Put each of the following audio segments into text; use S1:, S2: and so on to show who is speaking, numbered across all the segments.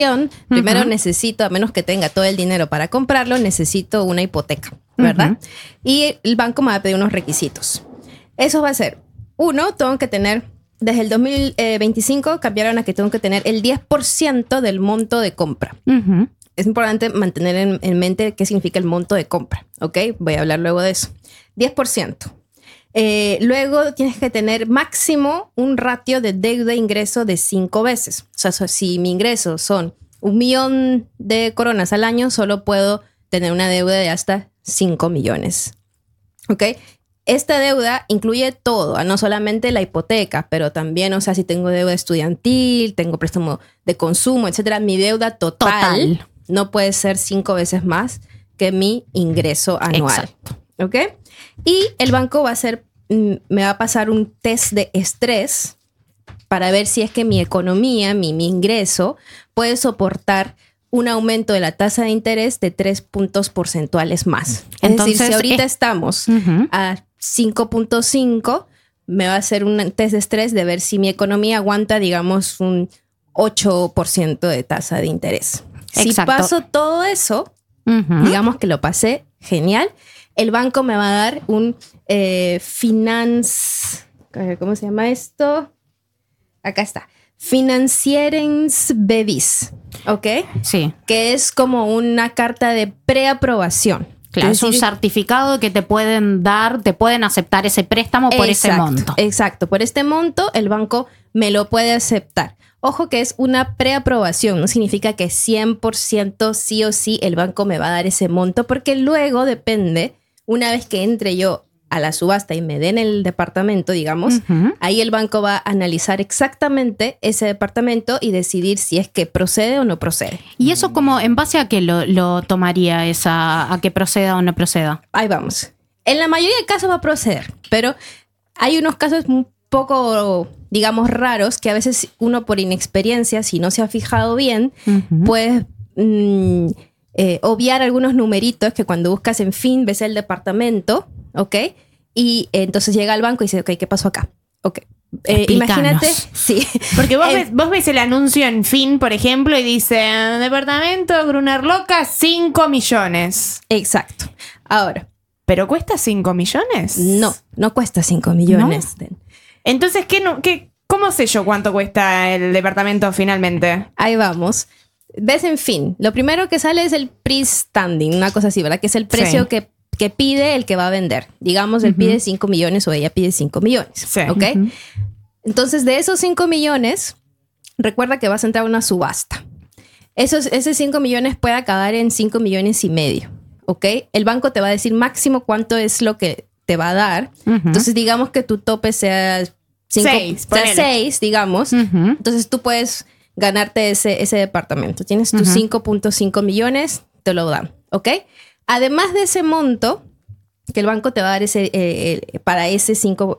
S1: primero necesito, a menos que tenga todo el dinero para comprarlo, necesito una hipoteca, ¿verdad? Y el banco me va a pedir unos requisitos. Eso va a ser, uno, tengo que tener, desde el 2025 cambiaron a que tengo que tener el 10% del monto de compra. Es importante mantener en mente qué significa el monto de compra, ¿ok? Voy a hablar luego de eso. 10%. Luego tienes que tener máximo un ratio de deuda-ingreso de 5 veces. O sea, si mi ingreso son 1 millón de coronas al año, solo puedo tener una deuda de hasta 5 millones. ¿Ok? Esta deuda incluye todo, no solamente la hipoteca, pero también, o sea, si tengo deuda estudiantil, tengo préstamo de consumo, etcétera, mi deuda total no puede ser 5 veces más que mi ingreso anual. Exacto. ¿Ok? Y el banco me va a pasar un test de estrés para ver si es que mi economía, mi ingreso, puede soportar un aumento de la tasa de interés de 3 puntos porcentuales más. Entonces, es decir, si ahorita estamos a 5.5, me va a hacer un test de estrés de ver si mi economía aguanta, digamos, un 8% de tasa de interés. Si paso todo eso, digamos que lo pasé, genial. El banco me va a dar un ¿cómo se llama esto? Acá está. Financierungsbevis, ¿ok? Sí. Que es como una carta de preaprobación.
S2: Claro, es un certificado que te pueden dar, te pueden aceptar ese préstamo por ese monto.
S1: Exacto, por este monto el banco me lo puede aceptar. Ojo que es una preaprobación, no significa que 100% sí o sí el banco me va a dar ese monto, porque luego depende, una vez que entre yo a la subasta y me den el departamento, digamos, ahí el banco va a analizar exactamente ese departamento y decidir si es que procede o no procede.
S2: ¿Y eso como en base a qué lo tomaría a que proceda o no proceda?
S1: Ahí vamos. En la mayoría de casos va a proceder, pero hay unos casos un poco, digamos, raros que a veces uno por inexperiencia, si no se ha fijado bien, puede obviar algunos numeritos que cuando buscas en fin ves el departamento, ¿ok? Y entonces llega al banco y dice, ok, ¿qué pasó acá? Ok. Imagínate, sí.
S3: Porque vos ves el anuncio en fin, por ejemplo, y dice, departamento Gruner Loca, 5 millones.
S1: Exacto. Ahora.
S3: ¿Pero cuesta 5 millones?
S1: No cuesta 5 millones. ¿No?
S3: Entonces, ¿cómo sé yo cuánto cuesta el departamento finalmente?
S1: Ahí vamos. Ves en fin. Lo primero que sale es el price standing, una cosa así, ¿verdad? Que es el precio que pide el que va a vender. Digamos, él pide 5 millones o ella pide 5 millones. Sí. ¿Ok? Entonces, de esos 5 millones, recuerda que vas a entrar a una subasta. Esos 5 millones puede acabar en 5 millones y medio. ¿Ok? El banco te va a decir máximo cuánto es lo que te va a dar. Entonces, digamos que tu tope sea 6, digamos. Entonces, tú puedes ganarte ese departamento. Tienes tus 5.5 millones, te lo dan. ¿Ok? Además de ese monto que el banco te va a dar para ese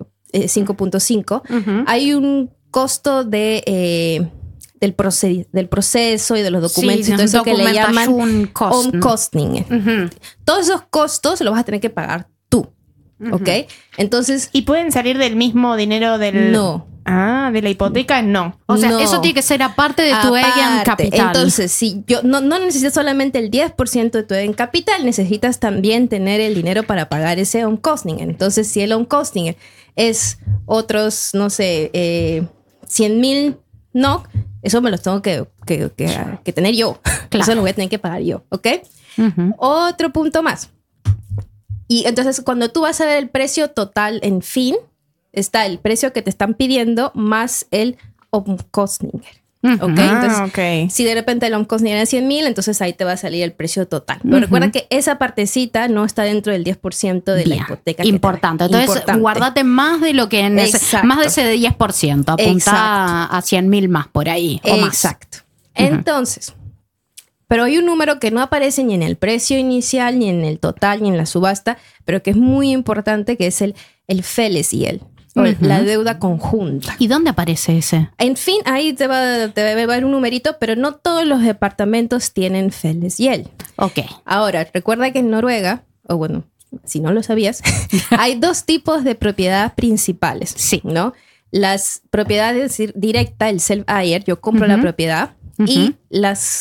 S1: 5.5, hay un costo del proceso y de los documentos y todo eso que le llaman on costing. Todos esos costos los vas a tener que pagar tú. ¿Ok? Entonces,
S3: ¿y pueden salir del mismo dinero del...?
S1: No.
S3: Ah, de la hipoteca no.
S2: O sea, eso tiene que ser aparte de tu Eigen Capital.
S1: Entonces, si no necesitas solamente el 10% de tu Eigen Capital, necesitas también tener el dinero para pagar ese on costing. Entonces, si el on costing es otros, no sé, 100,000 NOK, eso me los tengo que tener yo. Claro. Eso lo voy a tener que pagar yo, ¿ok? Otro punto más. Y entonces, cuando tú vas a ver el precio total en fin, está el precio que te están pidiendo más el omkostninger. ¿Ok? Entonces, si de repente el omkostninger es 100,000, entonces ahí te va a salir el precio total. Pero recuerda que esa partecita no está dentro del 10% de la hipoteca.
S2: Importante. Entonces, guardate más de lo que más de ese 10%. Apunta a 100,000 más por ahí. O más.
S1: Exacto. Entonces, pero hay un número que no aparece ni en el precio inicial, ni en el total, ni en la subasta, pero que es muy importante, que es el fellesgjeld. O la deuda conjunta.
S2: ¿Y dónde aparece ese?
S1: En fin, ahí te debe haber un numerito, pero no todos los departamentos tienen fellesgjeld.
S2: Ok.
S1: Ahora, recuerda que en Noruega, o bueno, si no lo sabías, hay 2 tipos de propiedad principales.
S2: Sí.
S1: ¿No? Las propiedades, es decir, directa, el self-ejer, yo compro la propiedad, y las